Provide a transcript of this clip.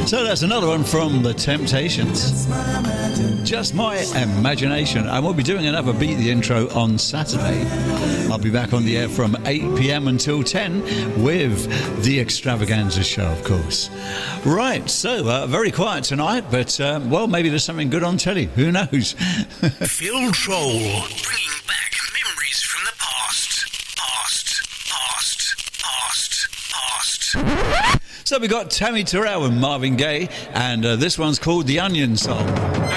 So that's another one from The Temptations. Just My Imagination. And we'll be doing another Beat the Intro on Saturday. I'll be back on the air from 8 p.m. until 10 with The Extravaganza Show, of course. Right, so very quiet tonight, but, well, maybe there's something good on telly. Who knows? Phil Troll, bringing back memories from the past. So we got Tammy Terrell and Marvin Gaye, and this one's called The Onion Song.